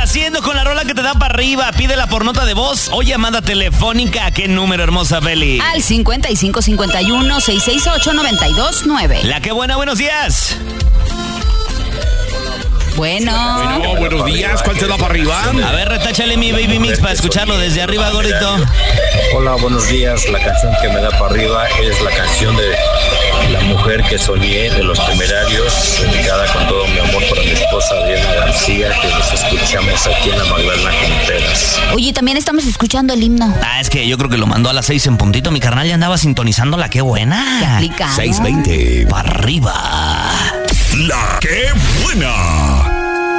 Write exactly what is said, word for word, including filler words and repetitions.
haciendo con la rola que te da para arriba? Pídela por nota de voz o llamada telefónica. ¿A qué número, hermosa Feli? Al cincuenta y cinco cincuenta y uno, seiscientos sesenta y ocho, noventa y dos nueve. La que buena, buenos días. Bueno. Bueno, buenos días. ¿Cuál te da para arriba? A ver, retáchale mi Baby Mix para escucharlo desde arriba, gordito. Hola, buenos días. La canción que me da para arriba es la canción de La Mujer que Soñé de Los Temerarios, dedicada con todo mi amor para mi esposa Adriana García, que nos escuchamos aquí en la Magdalena Contreras. Oye, también estamos escuchando el himno. Ah, es que yo creo que lo mandó a las seis en puntito. Mi carnal ya andaba sintonizando la que buena. Qué aplicado. seis veinte. Para arriba. La que buena.